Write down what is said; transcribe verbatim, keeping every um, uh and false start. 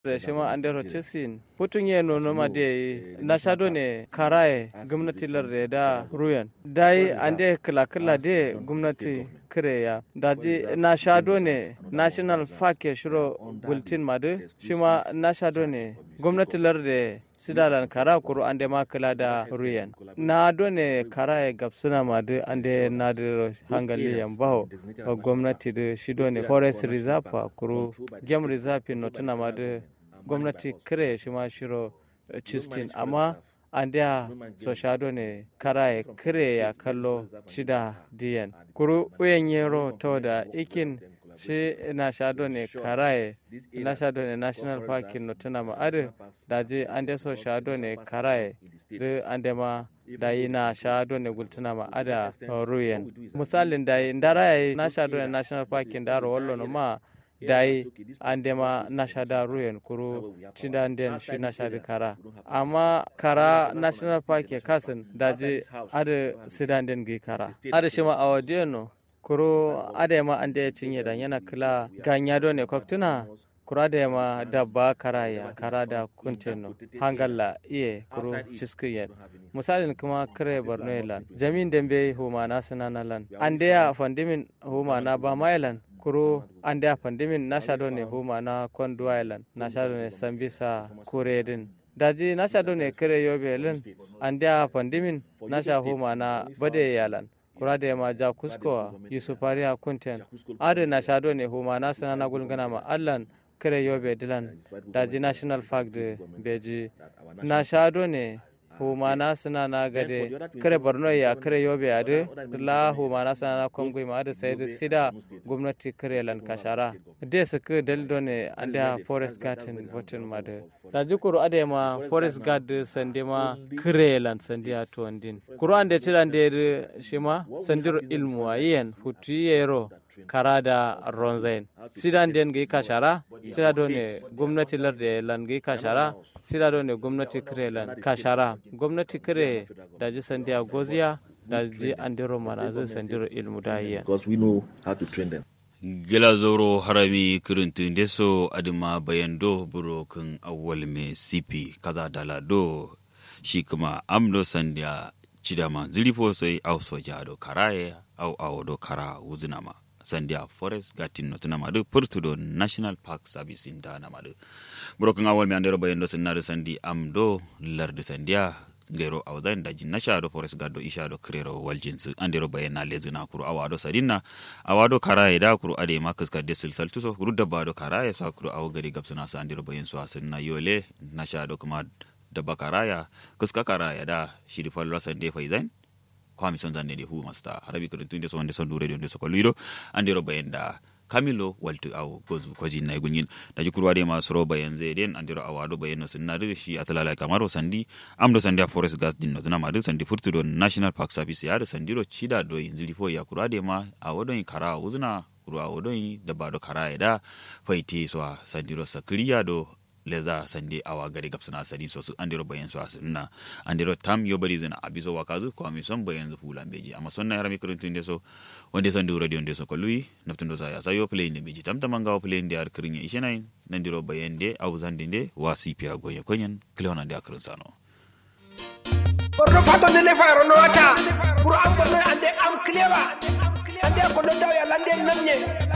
Reshima andero chesin putun ye no no made na shado ne karaye gwamnati larde da ruyan dai ande kala kala de gwamnati kreya daji na shado ne national fake shiro bulletin made shima na shado ne gwamnati larde sidalan kara kuru ande ma kala da ruyan na do ne karaye gapsuna made ande na de hangali yambaho gwamnati de shido ne forest reserve kuru game reserve no tuna made gwamnati kare shi ma shiro cistin amma an da so shado ne karaye kare ya kallo shida diyan kuru uyen yero to da ikin shi na shado ne karaye na shado ne national park no tuna ma ade da je an da so shado ne karaye da an da ma da yi na shado ne gultuna ma ada ruyen misalin da yi ndara na shado ne national park ndaro wallo no ma dai andema nashada ruyen kuru tidanden shi nashadi kara amma kara national park kasin daji ade sidanden gi kara ade shima awadeno kuru ade ma ande cinye dan yana kila ganyado ne koktuna kura da ma dabba karaya kara da kunteno hangalla iye kuru ciskiyen misalin kuma kare borno lan jamin dembe huma na sanana lan ande ya fandimin huma na ba mailan kuro ande a pandemin na shado ne huma na kondu island na shado ne sambisa kuredin daji na shado ne kare yobe lin ande a pandemin na sha huma na bade yalan kura da ma ja kusko yusufariya kunten ade na shado ne huma na sanana gulgana ma allan kare yobe dilan daji national park de beji na shado ne huma na suna na gade kare borno ya kare yobe ade la huma na suna na kongo ma ade sai sida gwamnati kare lan kashara de su ke daldo ne anda forest garden botin ma de da jikuru ade ma forest guard sande ma kare lan sandiya to andin kuru ande tiran de shima sandir ilmu ayen futiyero karada ronzain sidan den gi kashara sida do ne gwamnati larde lan gi kashara sida do ne gwamnati kare lan kashara gwamnati kare da ji sandiya goziya da ji andiro mana zai sandiro ilmu dahiya because we know how to train them. Gila zoro harami kirintun deso adima bayando buro kan awwal me sipi kaza dala do shi kuma amdo sandiya chidama zilifo sai au sojado karaye au au do kara uzinama sandia forest gatin no tuna madu purtudo national park service inda na madu broken awol mi andero bayendo senare sandi amdo larde sandia gero awdan daji nasha do forest gaddo isha do krero waljinsu andero bayena lezina kuru awado sadinna awado karaye da kuru ade makaska desul saltuso kuru dabba do karaye sa kuru aw gari gapsuna sa andero bayen so asinna yole nasha do kuma dabba karaya kuska karaya da shiri fallo sande faizan kwami son zande de hu masta harabi ko tunde so wonde son dure de so ko lido andiro bayenda kamilo waltu aw gozu ko jinna gunyin daji kurwade ma soro bayen zeden andiro awado bayeno sunna shi atalala kamaro sandi amdo sandi forest gas dinno zana madu sandi furtudo national park service ya sandiro chida do inzili fo ya kurwade ma awodo in kara uzuna kurwa awodo in dabado kara da faiti so sandiro sakriya do leza sande awa gari gapsuna sadi so su andiro bayan so asinna andiro tam yobari zana abiso wakazu ko mi son bayan zu fulan beji amma sonna yarami kuruntu inde so wonde sandu radio inde so ko lui naftundo sa ya sayo play inde beji tam tamanga play inde ar krinya ishenai nandiro bayan de awu zande de wasi pia goye konyen kleona de akrun sano porno fato ne le faro no ata pour am ande am clewa ande ko do daw ya lande namnye